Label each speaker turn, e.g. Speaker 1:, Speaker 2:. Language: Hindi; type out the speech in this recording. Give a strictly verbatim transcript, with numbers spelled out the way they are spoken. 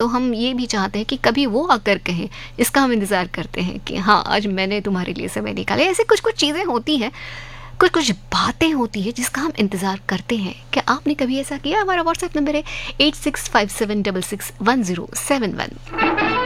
Speaker 1: तो हम ये भी चाहते हैं कि कभी वो आकर कहें, इसका हम इंतज़ार करते हैं कि हाँ, आज मैंने तुम्हारे लिए समय निकाला। ऐसे कुछ-कुछ चीज़ें होती हैं, कुछ-कुछ बातें होती हैं जिसका हम इंतज़ार करते हैं। क्या आपने कभी ऐसा किया? हमारा व्हाट्सएप नंबर है eight six five seven six six one zero seven one.